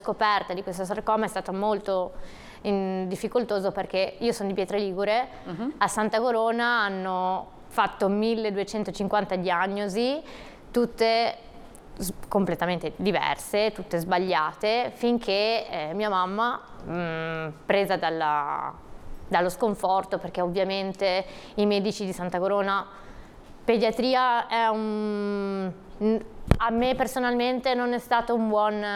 scoperta di questo sarcoma è stata molto difficoltoso perché io sono di Pietraligure, a Santa Corona hanno fatto 1250 diagnosi, tutte completamente diverse, tutte sbagliate, finché mia mamma, presa dallo sconforto, perché ovviamente i medici di Santa Corona, pediatria è a me personalmente non è stato un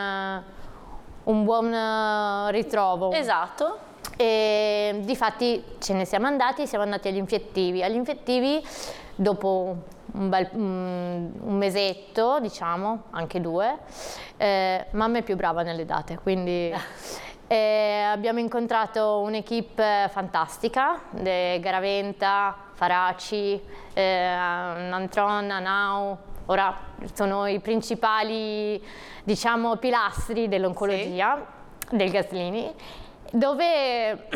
buon ritrovo. Esatto. E difatti siamo andati agli infettivi. Agli infettivi, dopo un mesetto, diciamo, anche 2, mamma è più brava nelle date, quindi abbiamo incontrato un'equipe fantastica, Garaventa, Faraci, Nantron, Anau. Ora sono i principali, diciamo, pilastri dell'oncologia, sì, del Gaslini, dove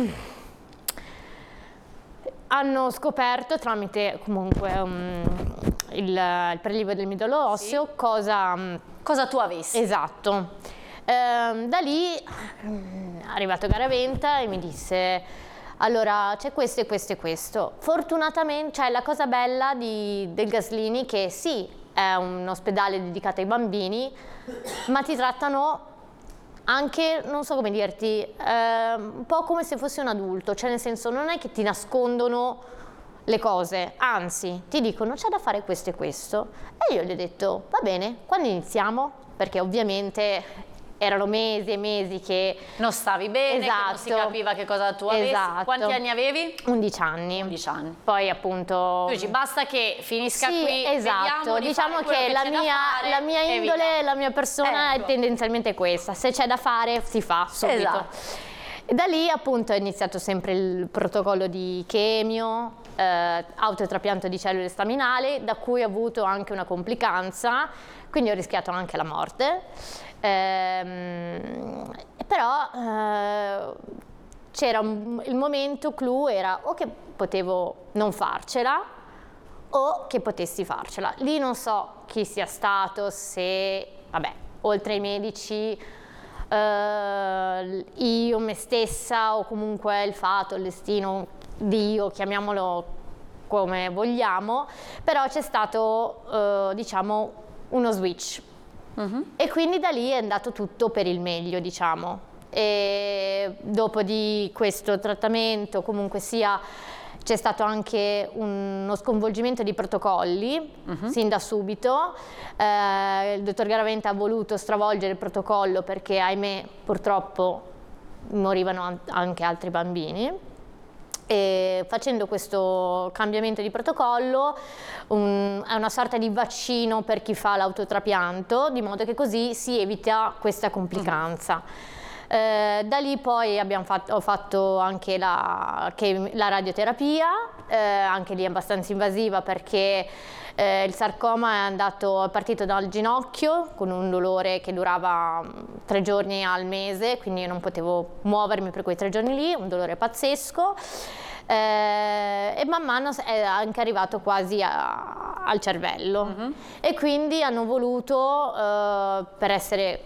hanno scoperto tramite comunque il prelievo del midollo osseo, sì, cosa tu avessi. Esatto. Da lì è arrivato Garaventa e mi disse: allora c'è questo e questo e questo. Fortunatamente, cioè, la cosa bella del Gaslini che sì, è un ospedale dedicato ai bambini, ma ti trattano anche, non so come dirti, un po' come se fossi un adulto, cioè nel senso non è che ti nascondono le cose, anzi ti dicono c'è da fare questo e questo. E io gli ho detto va bene, quando iniziamo? Perché ovviamente erano mesi e mesi che non stavi bene, esatto, che non si capiva che cosa tu avessi. Esatto. Quanti anni avevi? 11 anni. 11 anni. Poi appunto... Tu dici basta che finisca sì, qui, esatto, diciamo che la mia indole, la mia persona è tendenzialmente questa, se c'è da fare si fa subito. Esatto. E da lì appunto è iniziato sempre il protocollo di chemio, autotrapianto di cellule staminali, da cui ho avuto anche una complicanza, quindi ho rischiato anche la morte. Però c'era il momento clou, era o che potevo non farcela o che potessi farcela. Lì non so chi sia stato, se, vabbè, oltre ai medici, io, me stessa, o comunque il fato, il destino, Dio, chiamiamolo come vogliamo, però c'è stato, diciamo, uno switch. E quindi da lì è andato tutto per il meglio, diciamo. E dopo di questo trattamento, comunque sia, c'è stato anche uno sconvolgimento di protocolli sin da subito. Il dottor Garaventa ha voluto stravolgere il protocollo perché, ahimè, purtroppo morivano anche altri bambini. E facendo questo cambiamento di protocollo è una sorta di vaccino per chi fa l'autotrapianto, di modo che così si evita questa complicanza. Da lì poi ho fatto anche la radioterapia, anche lì abbastanza invasiva perché il sarcoma è partito dal ginocchio con un dolore che durava 3 giorni al mese, quindi io non potevo muovermi per quei 3 giorni lì, un dolore pazzesco, e man mano è anche arrivato quasi al cervello. E quindi hanno voluto, per essere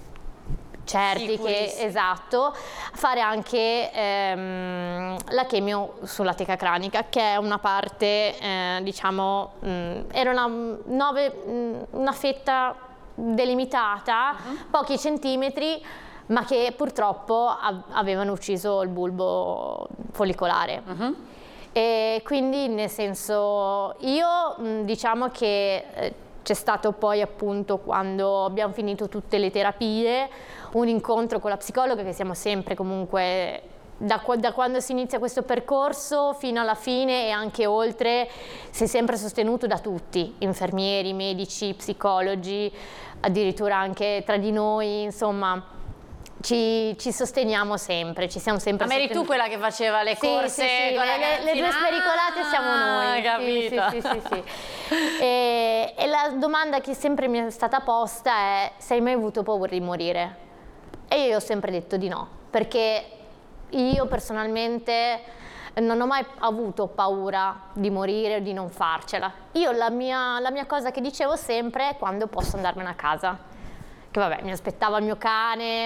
certi che, esatto, fare anche la chemio sulla teca cranica, che è una parte, diciamo, era una fetta delimitata, pochi centimetri, ma che purtroppo avevano ucciso il bulbo follicolare. E quindi, nel senso, io diciamo che c'è stato poi, appunto, quando abbiamo finito tutte le terapie, un incontro con la psicologa, che siamo sempre comunque, da quando si inizia questo percorso fino alla fine e anche oltre, si è sempre sostenuto da tutti, infermieri, medici, psicologi, addirittura anche tra di noi, insomma. Ci sosteniamo sempre, ci siamo sempre sostenuti. Ma eri tu quella che faceva le corse? Sì, con le 2 spericolate siamo noi. Capito. Sì. E la domanda che sempre mi è stata posta è: sei mai avuto paura di morire? E io ho sempre detto di no, perché io personalmente non ho mai avuto paura di morire o di non farcela. Io la mia cosa che dicevo sempre è: quando posso andarmene a casa. che vabbè, mi aspettava il mio cane,